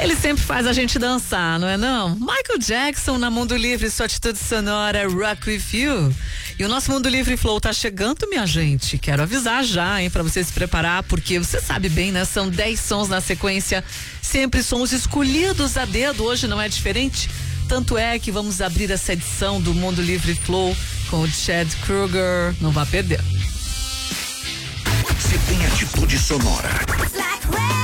Ele sempre faz a gente dançar, não é não? Michael Jackson na Mundo Livre, sua atitude sonora, Rock With You. E o nosso Mundo Livre Flow tá chegando, minha gente. Quero avisar já, hein, pra você se preparar, porque você sabe bem, né? São 10 sons na sequência, sempre sons escolhidos a dedo, hoje não é diferente. Tanto é que vamos abrir essa edição do Mundo Livre Flow com o Chad Kroeger. Não vá perder. Você tem atitude sonora.